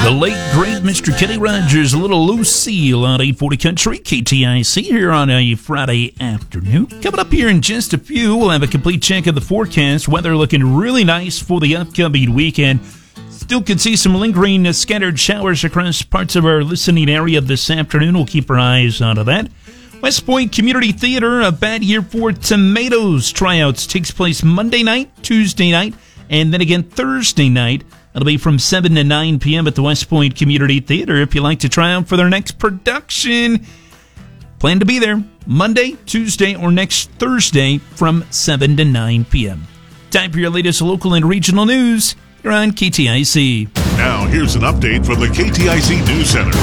The late, great Mr. Kenny Rogers, a little Lucille on 840 Country, KTIC, here on a Friday afternoon. Coming up here in just a few, we'll have a complete check of the forecast. Weather looking really nice for the upcoming weekend. Still could see some lingering scattered showers across parts of our listening area this afternoon. We'll keep our eyes on that. West Point Community Theater, a bad year for tomatoes tryouts, takes place Monday night, Tuesday night, and then again Thursday night. It'll be from 7 to 9 p.m. at the West Point Community Theater. If you'd like to try out for their next production, plan to be there Monday, Tuesday, or next Thursday from 7 to 9 p.m. Time for your latest local and regional news. You're on KTIC. Now, here's an update from the KTIC News Center.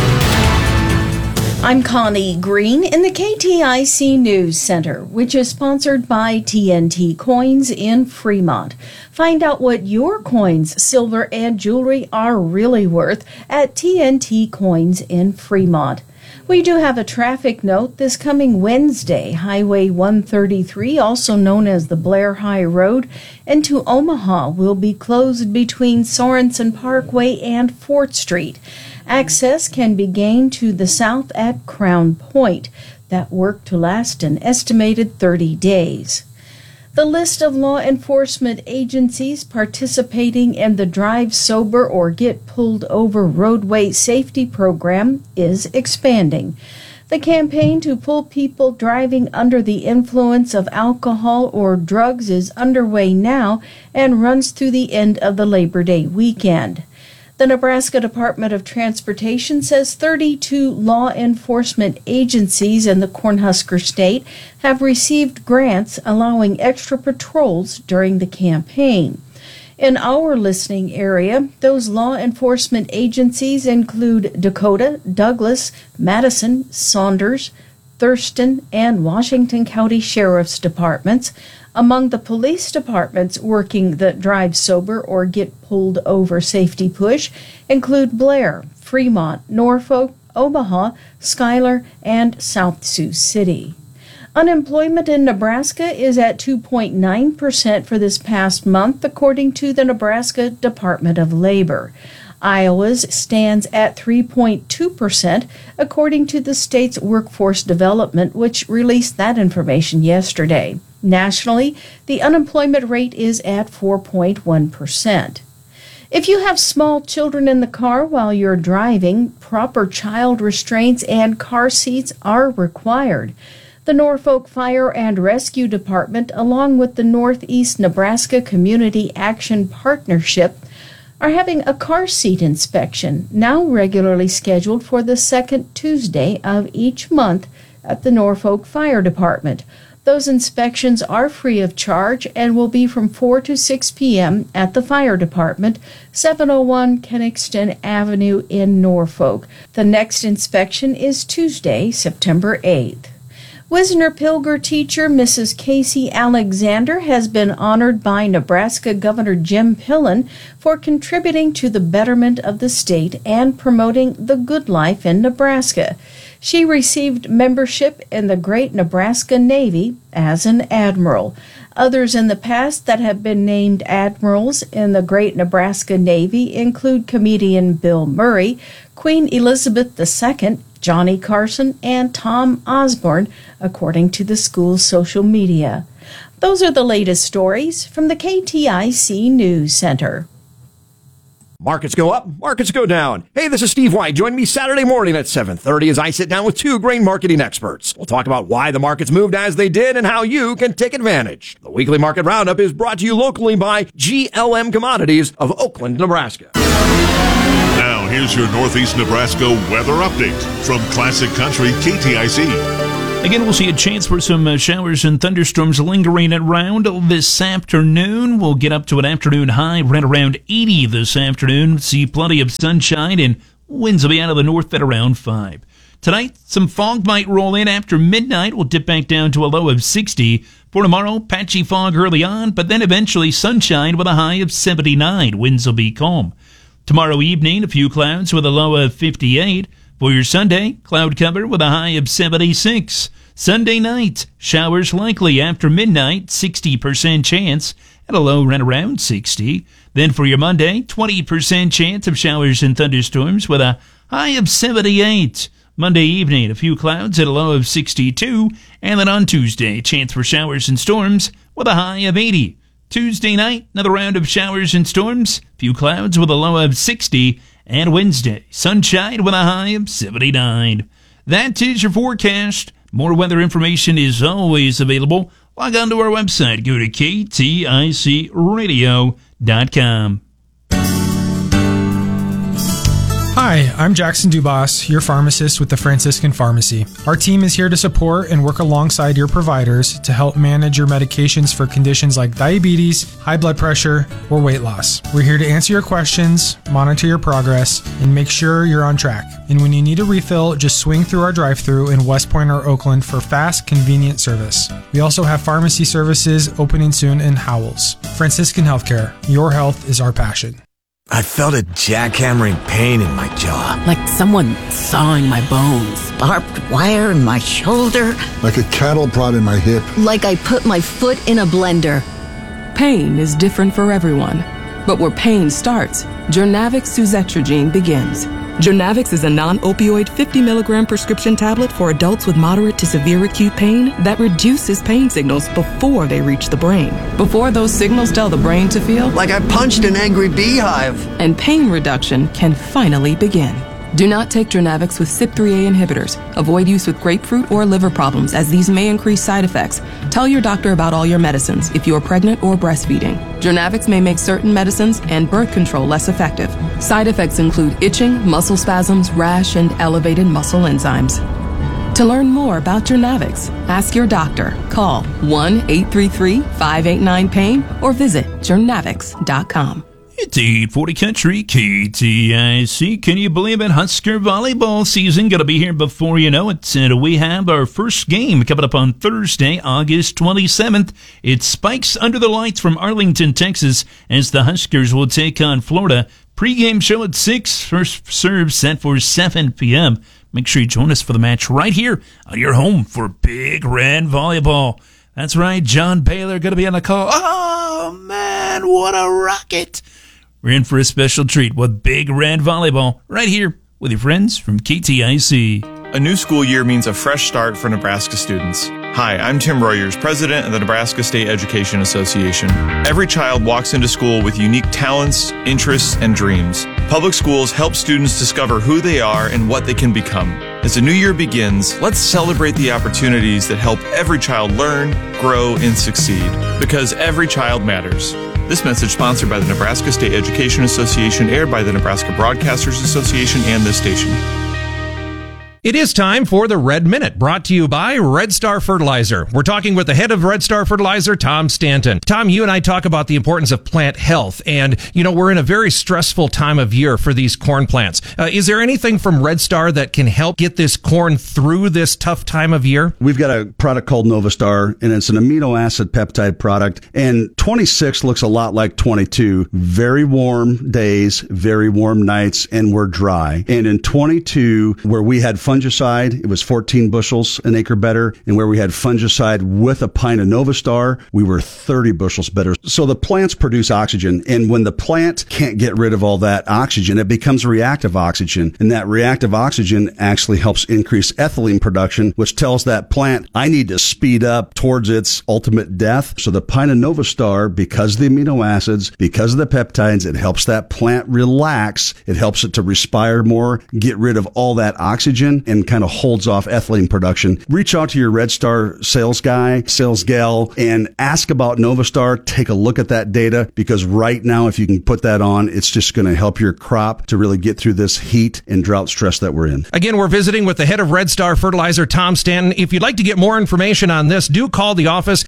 I'm Connie Green in the KTIC News Center, which is sponsored by TNT Coins in Fremont. Find out what your coins, silver, and jewelry are really worth at TNT Coins in Fremont. We do have a traffic note this coming Wednesday. Highway 133, also known as the Blair High Road, into Omaha will be closed between Sorensen Parkway and 4th Street. Access can be gained to the south at Crown Point. That work to last an estimated 30 days. The list of law enforcement agencies participating in the Drive Sober or Get Pulled Over roadway safety program is expanding. The campaign to pull people driving under the influence of alcohol or drugs is underway now and runs through the end of the Labor Day weekend. The Nebraska Department of Transportation says 32 law enforcement agencies in the Cornhusker State have received grants allowing extra patrols during the campaign. In our listening area, those law enforcement agencies include Dakota, Douglas, Madison, Saunders, Thurston, and Washington County Sheriff's Departments. Among the police departments working the Drive Sober or Get Pulled Over safety push include Blair, Fremont, Norfolk, Omaha, Schuyler, and South Sioux City. Unemployment in Nebraska is at 2.9% for this past month, according to the Nebraska Department of Labor. Iowa's stands at 3.2%, according to the state's Workforce Development, which released that information yesterday. Nationally, the unemployment rate is at 4.1%. If you have small children in the car while you're driving, proper child restraints and car seats are required. The Norfolk Fire and Rescue Department, along with the Northeast Nebraska Community Action Partnership, are having a car seat inspection, now regularly scheduled for the second Tuesday of each month at the Norfolk Fire Department. Those inspections are free of charge and will be from 4 to 6 p.m. at the Fire Department, 701 Kenningston Avenue in Norfolk. The next inspection is Tuesday, September 8th. Wisner-Pilger teacher Mrs. Casey Alexander has been honored by Nebraska Governor Jim Pillen for contributing to the betterment of the state and promoting the good life in Nebraska. She received membership in the Great Nebraska Navy as an admiral. Others in the past that have been named admirals in the Great Nebraska Navy include comedian Bill Murray, Queen Elizabeth II, Johnny Carson, and Tom Osborne, according to the school's social media. Those are the latest stories from the KTIC News Center. Markets go up, markets go down. Hey, this is Steve White. Join me Saturday morning at 7:30 as I sit down with two grain marketing experts. We'll talk about why the markets moved as they did and how you can take advantage. The weekly market roundup is brought to you locally by GLM Commodities of Oakland, Nebraska. Now, here's your Northeast Nebraska weather update from Classic Country KTIC. Again, we'll see a chance for some showers and thunderstorms lingering around this afternoon. We'll get up to an afternoon high right around 80 this afternoon. See plenty of sunshine and winds will be out of the north at around 5. Tonight, some fog might roll in after midnight. We'll dip back down to a low of 60. For tomorrow, patchy fog early on, but then eventually sunshine with a high of 79. Winds will be calm. Tomorrow evening, a few clouds with a low of 58. For your Sunday, cloud cover with a high of 76. Sunday night, showers likely after midnight, 60% chance, at a low right around 60. Then for your Monday, 20% chance of showers and thunderstorms with a high of 78. Monday evening, a few clouds at a low of 62. And then on Tuesday, chance for showers and storms with a high of 80. Tuesday night, another round of showers and storms, few clouds with a low of 60. And Wednesday, sunshine with a high of 79. That is your forecast. More weather information is always available. Log on to our website. Go to kticradio.com. Hi, I'm Jackson Dubas, your pharmacist with the Franciscan Pharmacy. Our team is here to support and work alongside your providers to help manage your medications for conditions like diabetes, high blood pressure, or weight loss. We're here to answer your questions, monitor your progress, and make sure you're on track. And when you need a refill, just swing through our drive-thru in West Point or Oakland for fast, convenient service. We also have pharmacy services opening soon in Howells. Franciscan Healthcare, your health is our passion. I felt a jackhammering pain in my jaw. Like someone sawing my bones. Barbed wire in my shoulder. Like a cattle prod in my hip. Like I put my foot in a blender. Pain is different for everyone. But where pain starts, Jurnavix suzetrigine begins. Jurnavix is a non-opioid 50-milligram prescription tablet for adults with moderate to severe acute pain that reduces pain signals before they reach the brain. Before those signals tell the brain to feel like I punched an angry beehive. And pain reduction can finally begin. Do not take Jurnavix with CYP3A inhibitors. Avoid use with grapefruit or liver problems, as these may increase side effects. Tell your doctor about all your medicines if you are pregnant or breastfeeding. Jurnavix may make certain medicines and birth control less effective. Side effects include itching, muscle spasms, rash, and elevated muscle enzymes. To learn more about Jurnavix, ask your doctor. Call 1-833-589-PAIN or visit jurnavix.com. It's 840 Country, KTIC. Can you believe it? Husker volleyball season going to be here before you know it. And we have our first game coming up on Thursday, August 27th. It spikes under the lights from Arlington, Texas, as the Huskers will take on Florida. Pre-game show at 6, first serve set for 7 p.m. Make sure you join us for the match right here on your home for Big Red Volleyball. That's right, John Baylor going to be on the call. Oh, man, what a rocket. We're in for a special treat with Big Red Volleyball right here with your friends from KTIC. A new school year means a fresh start for Nebraska students. Hi, I'm Tim Royers, president of the Nebraska State Education Association. Every child walks into school with unique talents, interests, and dreams. Public schools help students discover who they are and what they can become. As the new year begins, let's celebrate the opportunities that help every child learn, grow, and succeed. Because every child matters. This message sponsored by the Nebraska State Education Association, aired by the Nebraska Broadcasters Association and this station. It is time for the Red Minute, brought to you by Red Star Fertilizer. We're talking with the head of Red Star Fertilizer, Tom Stanton. Tom, you and I talk about the importance of plant health, and, we're in a very stressful time of year for these corn plants. Is there anything from Red Star that can help get this corn through this tough time of year? We've got a product called Novastar, and it's an amino acid peptide product, and 26 looks a lot like 22. Very warm days, very warm nights, and we're dry. And in 22, where we had fungicide, it was 14 bushels an acre better. And where we had fungicide with a pint of Novastar, we were 30 bushels better. So the plants produce oxygen. And when the plant can't get rid of all that oxygen, it becomes reactive oxygen. And that reactive oxygen actually helps increase ethylene production, which tells that plant, I need to speed up towards its ultimate death. So the pint of Novastar, because of the amino acids, because of the peptides, it helps that plant relax. It helps it to respire more, get rid of all that oxygen, and kind of holds off ethylene production. Reach out to your Red Star sales guy, sales gal, and ask about Novastar. Take a look at that data, because right now, if you can put that on, it's just going to help your crop to really get through this heat and drought stress that we're in. Again, we're visiting with the head of Red Star Fertilizer, Tom Stanton. If you'd like to get more information on this, do call the office,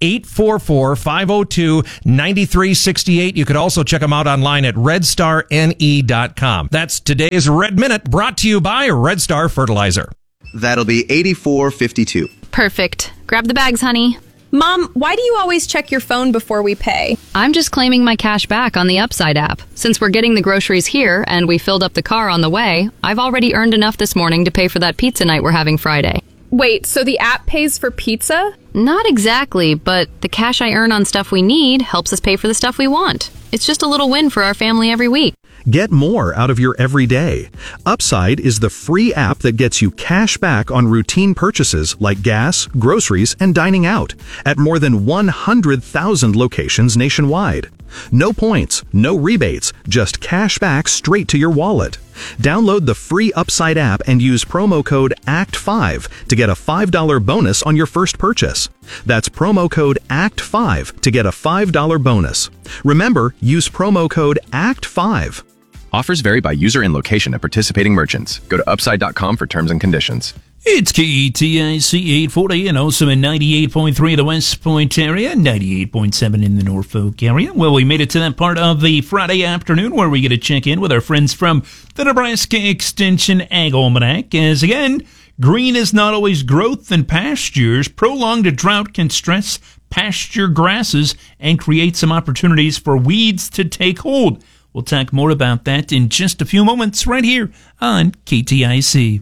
844-502-9368. You could also check them out online at redstarne.com. That's today's Red Minute, brought to you by Red Star Fertilizer. That'll be $84.52. Perfect. Grab the bags, honey. Mom, why do you always check your phone before we pay? I'm just claiming my cash back on the Upside app. Since we're getting the groceries here and we filled up the car on the way, I've already earned enough this morning to pay for that pizza night we're having Friday. Wait, so the app pays for pizza? Not exactly, but the cash I earn on stuff we need helps us pay for the stuff we want. It's just a little win for our family every week. Get more out of your everyday. Upside is the free app that gets you cash back on routine purchases like gas, groceries, and dining out at more than 100,000 locations nationwide. No points, no rebates, just cash back straight to your wallet. Download the free Upside app and use promo code ACT5 to get a $5 bonus on your first purchase. That's promo code ACT5 to get a $5 bonus. Remember, use promo code ACT5. Offers vary by user and location at participating merchants. Go to upside.com for terms and conditions. It's KTIC 840 and also in 98.3 in the West Point area, 98.7 in the Norfolk area. Well, we made it to that part of the Friday afternoon where we get to check in with our friends from the Nebraska Extension Ag Almanac. As again, green is not always growth in pastures. Prolonged drought can stress pasture grasses and create some opportunities for weeds to take hold. We'll talk more about that in just a few moments right here on KTIC.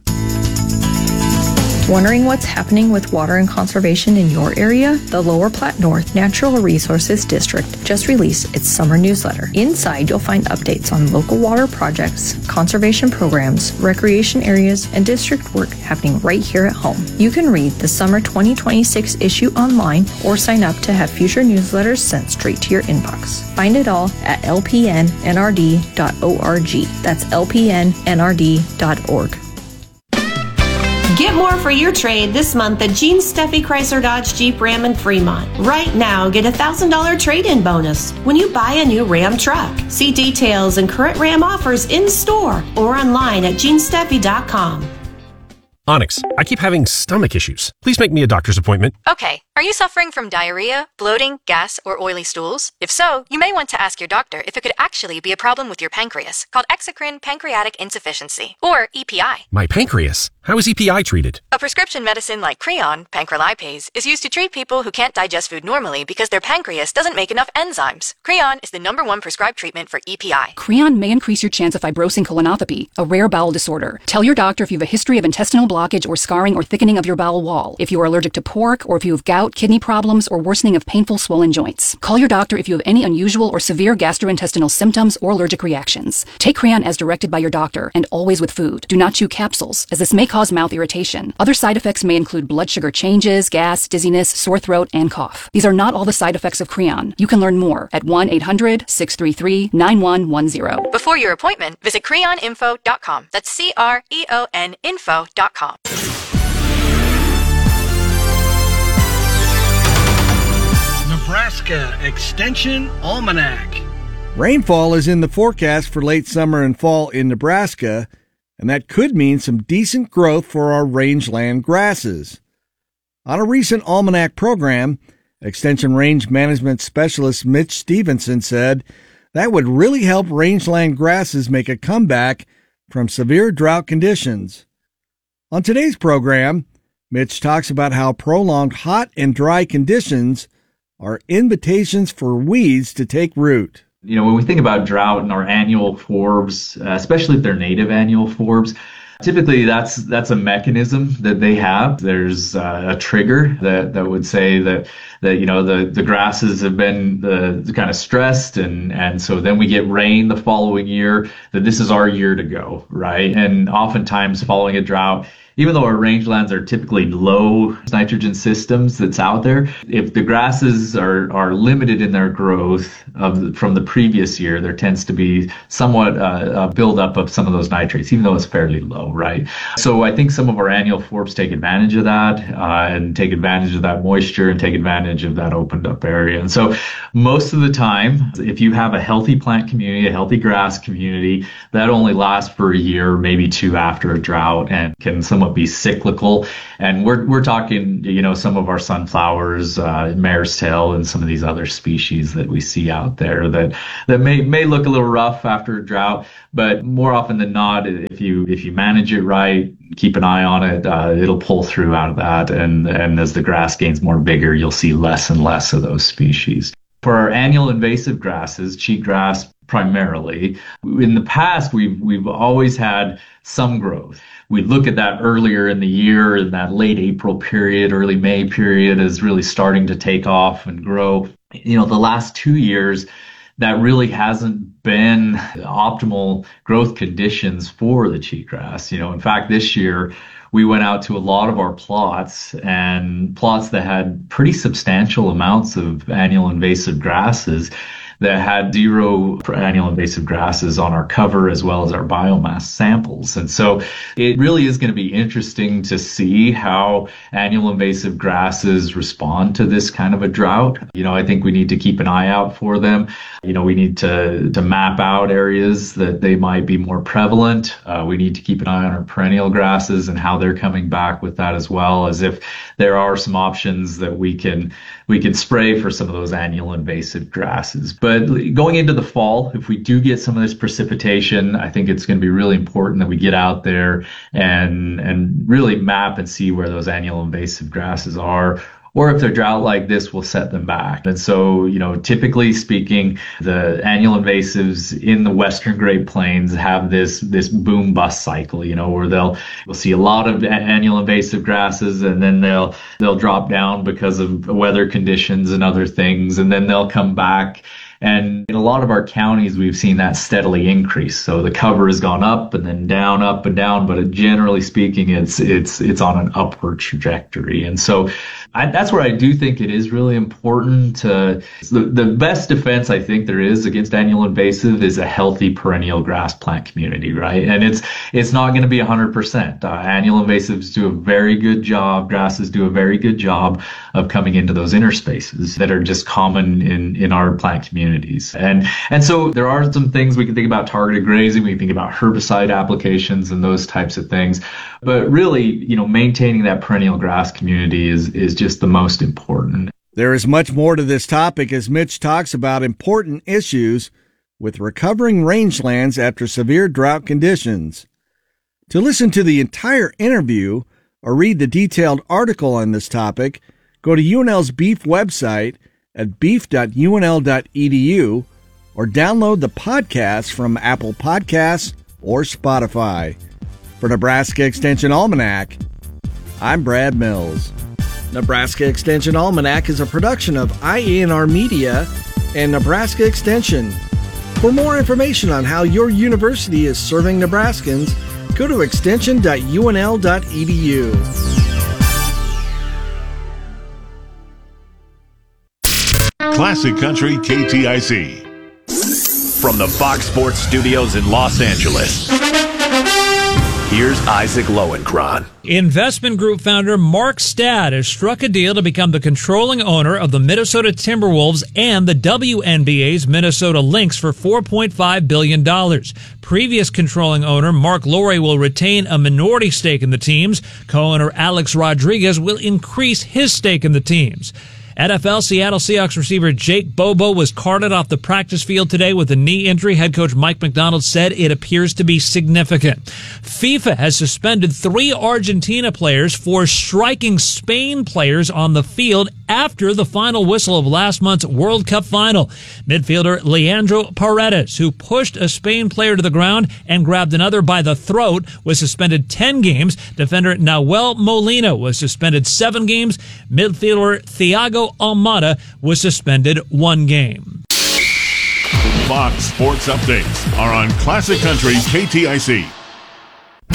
Wondering what's happening with water and conservation in your area? The Lower Platte North Natural Resources District just released its summer newsletter. Inside, you'll find updates on local water projects, conservation programs, recreation areas, and district work happening right here at home. You can read the summer 2026 issue online or sign up to have future newsletters sent straight to your inbox. Find it all at lpnnrd.org. That's lpnnrd.org. Get more for your trade this month at Gene Steffi Chrysler Dodge Jeep Ram in Fremont. Right now, get a $1,000 trade-in bonus when you buy a new Ram truck. See details and current Ram offers in store or online at genesteffi.com. Onyx, I keep having stomach issues. Please make me a doctor's appointment. Okay. Are you suffering from diarrhea, bloating, gas, or oily stools? If so, you may want to ask your doctor if it could actually be a problem with your pancreas, called exocrine pancreatic insufficiency, or EPI. My pancreas? How is EPI treated? A prescription medicine like Creon, pancrelipase, is used to treat people who can't digest food normally because their pancreas doesn't make enough enzymes. Creon is the #1 prescribed treatment for EPI. Creon may increase your chance of fibrosing colonopathy, a rare bowel disorder. Tell your doctor if you have a history of intestinal blockage or scarring or thickening of your bowel wall, if you are allergic to pork, or if you have gout, kidney problems, or worsening of painful swollen joints. Call your doctor if you have any unusual or severe gastrointestinal symptoms or allergic reactions. Take Creon as directed by your doctor and always with food. Do not chew capsules, as this may cause mouth irritation. Other side effects may include blood sugar changes, gas, dizziness, sore throat, and cough. These are not all the side effects of Creon. You can learn more at 1-800-633-9110. Before your appointment, visit creoninfo.com. That's CREON info.com. Nebraska Extension Almanac. Rainfall is in the forecast for late summer and fall in Nebraska, and that could mean some decent growth for our rangeland grasses. On a recent Almanac program, Extension Range Management Specialist Mitch Stevenson said that would really help rangeland grasses make a comeback from severe drought conditions. On today's program, Mitch talks about how prolonged hot and dry conditions are invitations for weeds to take root. You know, when we think about drought and our annual forbs, especially if they're native annual forbs, typically that's a mechanism that they have. There's a trigger that would say that you know the grasses have been the kind of stressed, and so then we get rain the following year, that this is our year to go, right? And oftentimes following a drought, even though our rangelands are typically low nitrogen systems that's out there, if the grasses are limited in their growth from the previous year, there tends to be somewhat a buildup of some of those nitrates, even though it's fairly low, right? So I think some of our annual forbs take advantage of that and take advantage of that moisture and take advantage of that opened up area. And so most of the time, if you have a healthy plant community, a healthy grass community, that only lasts for a year, maybe two after a drought, and can somewhat be cyclical. And we're talking, you know, some of our sunflowers, mare's tail, and some of these other species that we see out there that may look a little rough after a drought, but more often than not, if you manage it right, keep an eye on it, it'll pull through out of that. And as the grass gains more vigor, you'll see less and less of those species. For our annual invasive grasses, cheatgrass primarily, in the past, we've always had some growth. We look at that earlier in the year, in that late April period, early May period, is really starting to take off and grow. You know, the last 2 years, that really hasn't been optimal growth conditions for the cheatgrass. In fact, this year we went out to a lot of our plots, and plots that had pretty substantial amounts of annual invasive grasses that had 0 annual invasive grasses on our cover as well as our biomass samples. And so it really is going to be interesting to see how annual invasive grasses respond to this kind of a drought. I think we need to keep an eye out for them. We need to map out areas that they might be more prevalent. We need to keep an eye on our perennial grasses and how they're coming back with that, as well as if there are some options that we can spray for some of those annual invasive grasses. But going into the fall, if we do get some of this precipitation, I think it's going to be really important that we get out there and really map and see where those annual invasive grasses are. Or if they're drought like this, we'll set them back. And so, typically speaking, the annual invasives in the Western Great Plains have this boom bust cycle, where we'll see a lot of annual invasive grasses, and then they'll drop down because of weather conditions and other things, and then they'll come back. And in a lot of our counties, we've seen that steadily increase. So the cover has gone up and then down, up and down, but generally speaking, it's on an upward trajectory. And so that's where I do think it is really important the best defense I think there is against annual invasive is a healthy perennial grass plant community, right? And it's not going to be 100%. Annual invasives do a very good job. Grasses do a very good job of coming into those interspaces that are just common in our plant communities. And so there are some things we can think about: targeted grazing, we can think about herbicide applications and those types of things. But really, maintaining that perennial grass community is just the most important. There is much more to this topic as Mitch talks about important issues with recovering rangelands after severe drought conditions. To listen to the entire interview or read the detailed article on this topic, go to UNL's Beef website at beef.unl.edu or download the podcast from Apple Podcasts or Spotify. For Nebraska Extension Almanac, I'm Brad Mills. Nebraska Extension Almanac is a production of IENR Media and Nebraska Extension. For more information on how your university is serving Nebraskans, go to extension.unl.edu. Classic Country KTIC. From the Fox Sports Studios in Los Angeles, here's Isaac Lowenkron. Investment group founder Mark Stad has struck a deal to become the controlling owner of the Minnesota Timberwolves and the WNBA's Minnesota Lynx for $4.5 billion. Previous controlling owner Mark Lowry will retain a minority stake in the teams. Co-owner Alex Rodriguez will increase his stake in the teams. NFL Seattle Seahawks receiver Jake Bobo was carted off the practice field today with a knee injury. Head coach Mike McDonald said it appears to be significant. FIFA has suspended 3 Argentina players for striking Spain players on the field after the final whistle of last month's World Cup final. Midfielder Leandro Paredes, who pushed a Spain player to the ground and grabbed another by the throat, was suspended 10 games. Defender Nahuel Molina was suspended 7 games. Midfielder Thiago Almada was suspended 1 game. Fox Sports Updates are on Classic Country KTIC.